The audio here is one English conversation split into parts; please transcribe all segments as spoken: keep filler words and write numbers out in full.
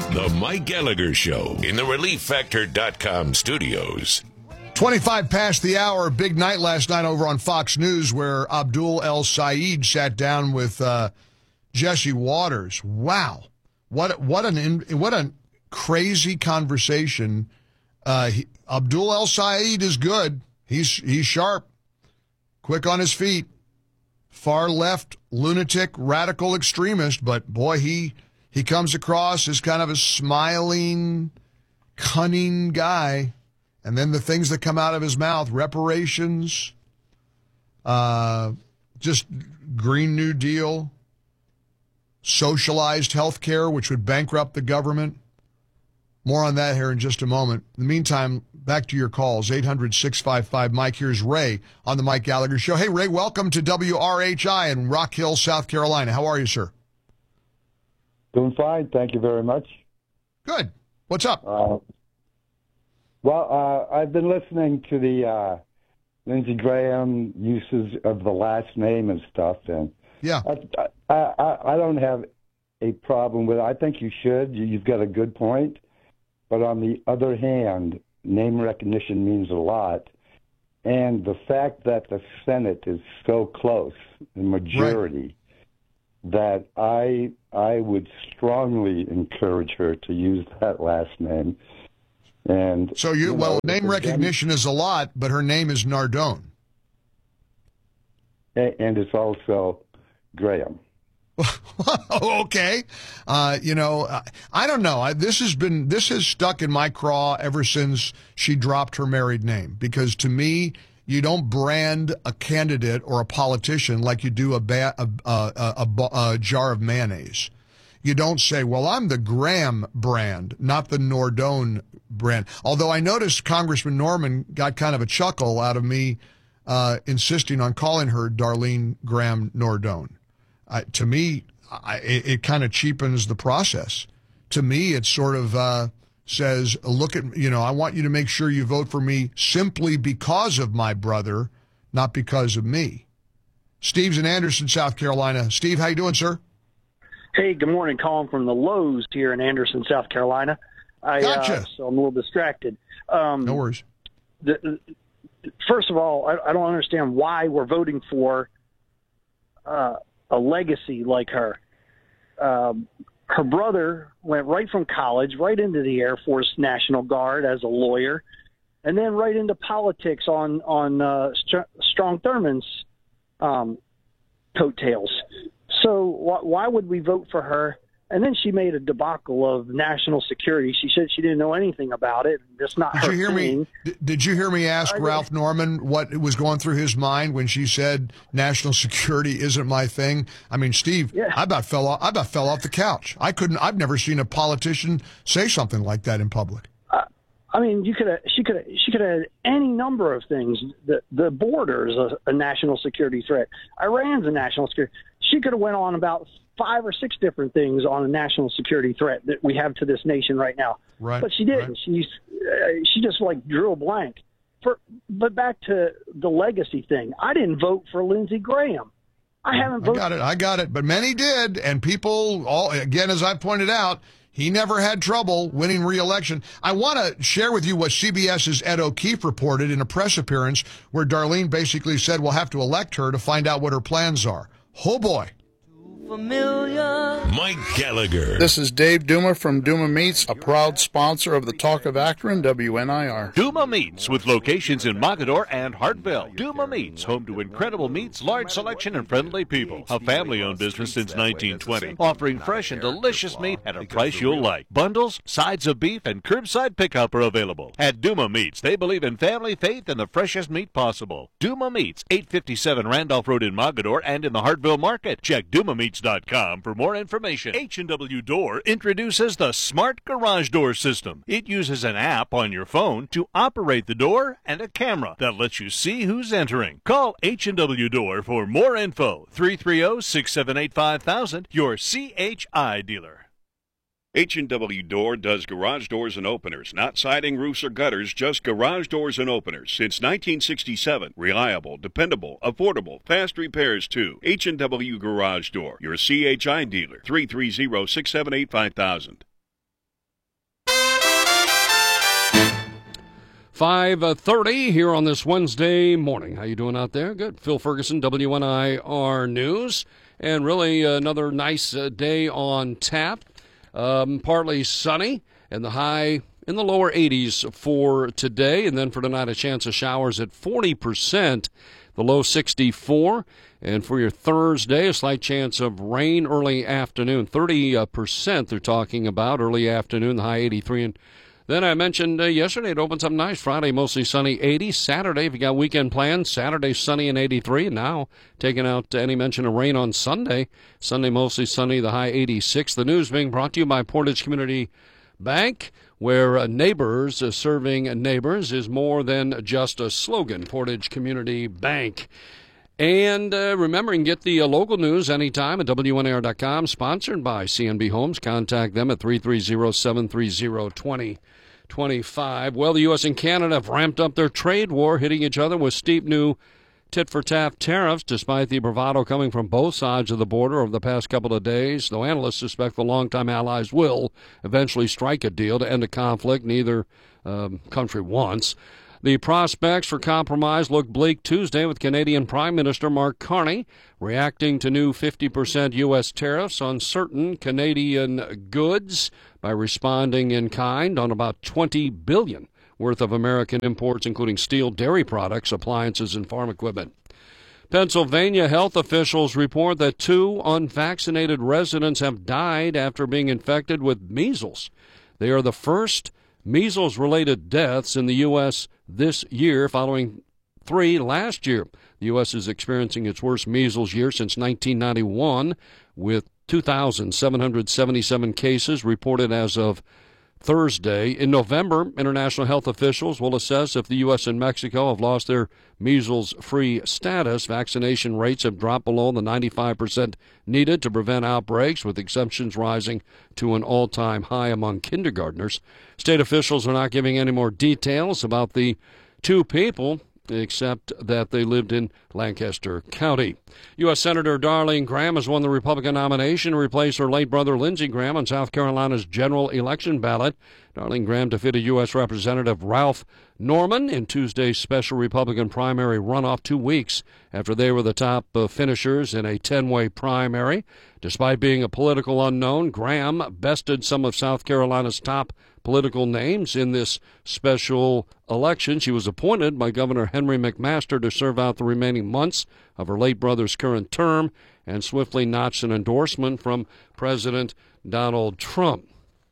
The Mike Gallagher Show in the relief factor dot com studios. twenty-five past the hour, big night last night over on Fox News where Abdul El Sayed sat down with uh, Jesse Waters. Wow. What what an what a crazy conversation. Uh, he, Abdul El Sayed is good. He's he's sharp, quick on his feet, far left, lunatic, radical extremist. But boy, he he comes across as kind of a smiling, cunning guy. And then the things that come out of his mouth: reparations, uh, just Green New Deal, socialized health care, which would bankrupt the government. More on that here in just a moment. In the meantime, back to your calls, eight hundred, six five five, Mike. Here's Ray on the Mike Gallagher Show. Hey, Ray, welcome to W R H I in Rock Hill, South Carolina. How are you, sir? Doing fine. Thank you very much. Good. What's up? Uh, well, uh, I've been listening to the uh, Lindsey Graham uses of the last name and stuff, and yeah, I, I, I, I don't have a problem with it. I think you should. You, you've got a good point. But on the other hand, name recognition means a lot. And the fact that the Senate is so close, the majority, right, that I I would strongly encourage her to use that last name. And so you, you well, know, name recognition is a lot, but her name is Nardone. And it's also Graham. Okay. Uh, you know, I don't know. I, this has been, this has stuck in my craw ever since she dropped her married name. Because to me, you don't brand a candidate or a politician like you do a, ba- a, a, a, a jar of mayonnaise. You don't say, well, I'm the Graham brand, not the Nardone brand. Although I noticed Congressman Norman got kind of a chuckle out of me uh, insisting on calling her Darlene Graham Nardone. Uh, to me, I, it, it kind of cheapens the process. To me, it sort of uh, says, look at, you know, I want you to make sure you vote for me simply because of my brother, not because of me. Steve's in Anderson, South Carolina. Steve, how you doing, sir? Hey, good morning. Calling from the Lowe's here in Anderson, South Carolina. I, gotcha. Uh, so I'm a little distracted. Um, no worries. The, first of all, I, I don't understand why we're voting for uh, a legacy like her. Um, her brother went right from college, right into the Air Force National Guard as a lawyer, and then right into politics on, on uh, St- Strom Thurmond's um, coattails. So wh- why would we vote for her? And then she made a debacle of national security. She said she didn't know anything about it. That's not did her you hear thing. me? Did you hear me ask I Ralph did. Norman what was going through his mind when she said national security isn't my thing? I mean, Steve, Yeah. I about fell off. I about fell off the couch. I couldn't. I've never seen a politician say something like that in public. Uh, I mean, you could have. She could have. She could have had any number of things. The the border is a, a national security threat. Iran's a national security. She could have went on about five or six different things on a national security threat that we have to this nation right now. Right. But she didn't. Right. She's uh, she just like drew a blank. For but back to the legacy thing. I didn't vote for Lindsey Graham. I haven't I voted. got it. I got it. But many did, and people all again, as I pointed out, he never had trouble winning re-election. I want to share with you what CBS's Ed O'Keefe reported in a press appearance where Darlene basically said we'll have to elect her to find out what her plans are. Oh, boy. Mike Gallagher. This is Dave Duma from Duma Meats, a proud sponsor of the Talk of Akron, W N I R. Duma Meats, with locations in Mogadore and Hartville. Duma Meats, home to incredible meats, large selection, and friendly people. A family-owned business since nineteen twenty, offering fresh and delicious meat at a price you'll like. Bundles, sides of beef, and curbside pickup are available. At Duma Meats, they believe in family, faith, and the freshest meat possible. Duma Meats, eight fifty-seven Randolph Road in Mogadore and in the Hartville Market. Check Duma Meats dot com for more information. H and W Door introduces the Smart Garage Door System. It uses an app on your phone to operate the door and a camera that lets you see who's entering. Call H and W Door for more info. three three zero, six seven eight, five thousand, your C H I dealer. H and W Door does garage doors and openers, not siding, roofs, or gutters, just garage doors and openers. Since nineteen sixty-seven, reliable, dependable, affordable, fast repairs too. H and W Garage Door, your C H I dealer, three three zero, six seven eight, five thousand. five thirty here on this Wednesday morning. How you doing out there? Good. Phil Ferguson, W N I R News. And really another nice uh, day on tap. Um, partly sunny and the high in the lower eighties for today. And then for tonight, a chance of showers at forty percent, the low sixty-four. And for your Thursday, a slight chance of rain early afternoon. thirty percent they're talking about early afternoon, the high eighty-three. And then I mentioned uh, yesterday it opens up nice. Friday, mostly sunny, eighty. Saturday, if you got weekend plans, Saturday, sunny and eighty-three. And now, taking out any mention of rain on Sunday. Sunday, mostly sunny, the high eighty-six. The news being brought to you by Portage Community Bank, where uh, neighbors uh, serving neighbors is more than just a slogan. Portage Community Bank. And uh, remember, you can get the uh, local news anytime at W N A R dot com, sponsored by C N B Homes. Contact them at three three zero, seven three zero, two zero two five. Well, the U S and Canada have ramped up their trade war, hitting each other with steep new tit-for-tat tariffs, despite the bravado coming from both sides of the border over the past couple of days, though analysts suspect the longtime allies will eventually strike a deal to end a conflict neither um, country wants. The prospects for compromise look bleak Tuesday, with Canadian Prime Minister Mark Carney reacting to new fifty percent U S tariffs on certain Canadian goods by responding in kind on about twenty billion dollars worth of American imports, including steel, dairy products, appliances, and farm equipment. Pennsylvania health officials report that two unvaccinated residents have died after being infected with measles. They are the first measles-related deaths in the U S this year, following three last year. The U S is experiencing its worst measles year since nineteen ninety-one, with two thousand seven hundred seventy-seven cases reported as of Thursday. In November, international health officials will assess if the U S and Mexico have lost their measles-free status. Vaccination rates have dropped below the ninety-five percent needed to prevent outbreaks, with exemptions rising to an all-time high among kindergartners. State officials are not giving any more details about the two people, except that they lived in Lancaster County. U S. Senator Darlene Graham has won the Republican nomination to replace her late brother Lindsey Graham on South Carolina's general election ballot. Darlene Graham defeated U S. Representative Ralph Norman in Tuesday's special Republican primary runoff, two weeks after they were the top uh, finishers in a ten-way primary. Despite being a political unknown, Graham bested some of South Carolina's top political names in this special election. She was appointed by Governor Henry McMaster to serve out the remaining months of her late brother's current term and swiftly notched an endorsement from President Donald Trump.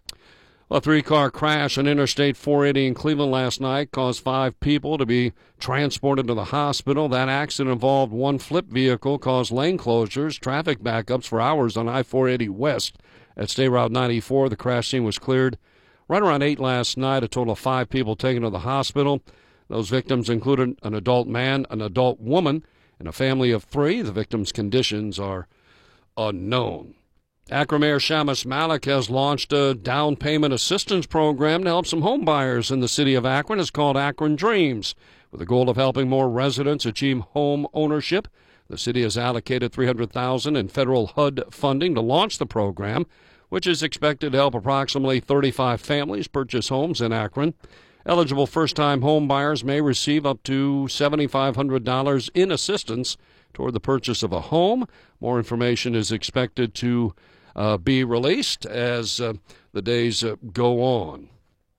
A three-car crash on Interstate four eighty in Cleveland last night caused five people to be transported to the hospital. That accident involved one flip vehicle, caused lane closures, traffic backups for hours on I four eighty West at State Route ninety-four. The crash scene was cleared right around eight last night. A total of five people taken to the hospital. Those victims included an adult man, an adult woman, and a family of three. The victims' conditions are unknown. Akron Mayor Shamus Malik has launched a down payment assistance program to help some home buyers in the city of Akron. It's called Akron Dreams, with the goal of helping more residents achieve home ownership. The city has allocated three hundred thousand dollars in federal H U D funding to launch the program, which is expected to help approximately thirty-five families purchase homes in Akron. Eligible first-time home buyers may receive up to seven thousand five hundred dollars in assistance toward the purchase of a home. More information is expected to uh, be released as uh, the days uh, go on.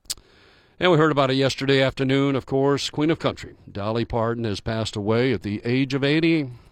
And we heard about it yesterday afternoon, of course. Queen of Country, Dolly Parton, has passed away at the age of eighty.